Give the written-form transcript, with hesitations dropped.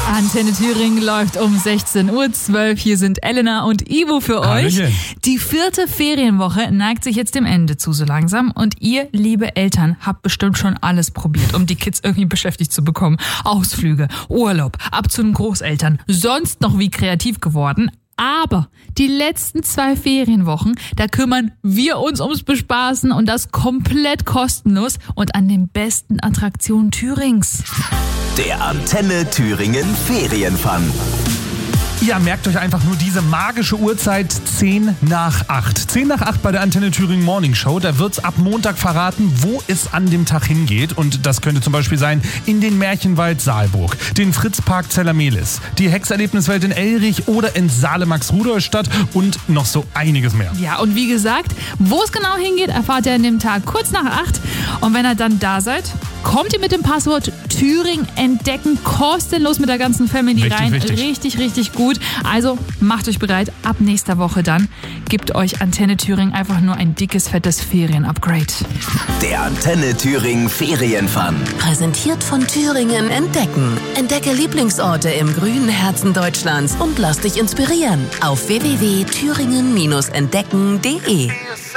Antenne Thüringen läuft um 16:12 Uhr. Hier sind Elena und Ivo für euch. Hallöchen. Die 4. Ferienwoche neigt sich jetzt dem Ende zu so langsam. Und ihr, liebe Eltern, habt bestimmt schon alles probiert, um die Kids irgendwie beschäftigt zu bekommen. Ausflüge, Urlaub, ab zu den Großeltern, sonst noch wie kreativ geworden. Aber die letzten 2 Ferienwochen, da kümmern wir uns ums Bespaßen und das komplett kostenlos und an den besten Attraktionen Thürings. Der Antenne Thüringen Ferienfun. Ja, merkt euch einfach nur diese magische Uhrzeit 10 nach 8. 10 nach 8 bei der Antenne Thüringen Morning Show. Da wird's ab Montag verraten, wo es an dem Tag hingeht. Und das könnte zum Beispiel sein in den Märchenwald Saalburg, den Fritzpark Zellermelis, die Hexerlebniswelt in Elrich oder in Saale-Max-Rudolstadt und noch so einiges mehr. Ja, und wie gesagt, wo es genau hingeht, erfahrt ihr an dem Tag kurz nach 8. Und wenn ihr dann da seid, kommt ihr mit dem Passwort Thüringen entdecken, kostenlos mit der ganzen Family Richtig rein. wichtig. Richtig gut. Also macht euch bereit, ab nächster Woche dann gibt euch Antenne Thüringen einfach nur ein dickes, fettes Ferien-Upgrade. Der Antenne Thüringen Ferienfun. Präsentiert von Thüringen Entdecken. Entdecke Lieblingsorte im grünen Herzen Deutschlands und lass dich inspirieren auf www.thüringen-entdecken.de.